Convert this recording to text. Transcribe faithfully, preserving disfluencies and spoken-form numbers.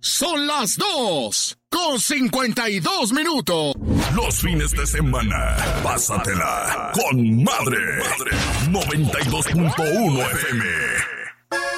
Son las dos con cincuenta y dos minutos. Los fines de semana, pásatela con madre. noventa y dos punto uno F M.